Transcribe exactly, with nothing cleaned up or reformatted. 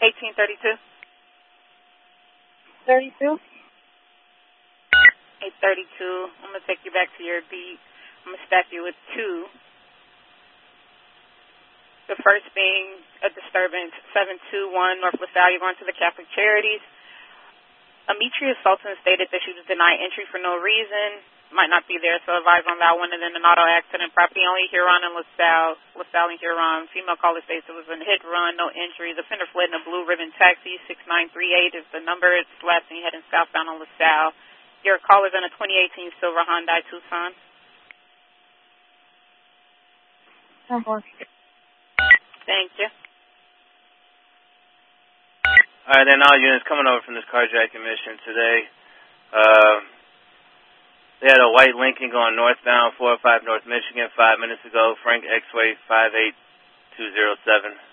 eighteen thirty-two. thirty-two? eight thirty-two. I'm going to take you back to your beat. I'm going to stack you with two. The first being a disturbance, seven two one North LaSalle. You're going to the Catholic Charities. Ametria Sultan stated that she was denied entry for no reason. Might not be there, so advise on that one. And then an auto accident, property only, Huron and LaSalle. LaSalle and Huron. Female caller states it was a hit run, no injury. The offender fled in a blue ribbon taxi. six nine three eight is the number. It's last thing heading southbound on LaSalle. Your caller's in a twenty eighteen silver Hyundai Tucson. Thank you. All right, then all units coming over from this carjacking mission today. Uh, they had a white Lincoln going northbound, four oh five North Michigan, five minutes ago. Frank X-Way five eight two zero seven.